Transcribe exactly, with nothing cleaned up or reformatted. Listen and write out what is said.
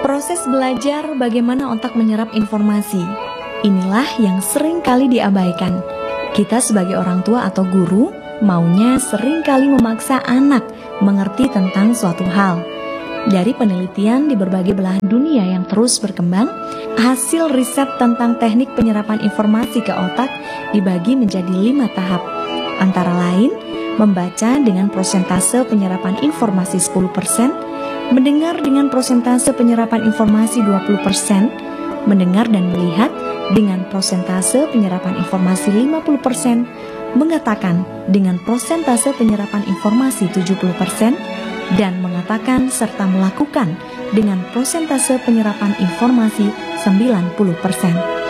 Proses belajar bagaimana otak menyerap informasi. Inilah yang sering kali diabaikan. Kita sebagai orang tua atau guru maunya sering kali memaksa anak mengerti tentang suatu hal. Dari penelitian di berbagai belahan dunia yang terus berkembang, hasil riset tentang teknik penyerapan informasi ke otak dibagi menjadi lima tahap. Antara lain, membaca dengan prosentase penyerapan informasi sepuluh persen, mendengar dengan prosentase penyerapan informasi dua puluh persen, mendengar dan melihat dengan prosentase penyerapan informasi lima puluh persen, mengatakan dengan prosentase penyerapan informasi tujuh puluh persen, dan mengatakan serta melakukan dengan prosentase penyerapan informasi sembilan puluh persen.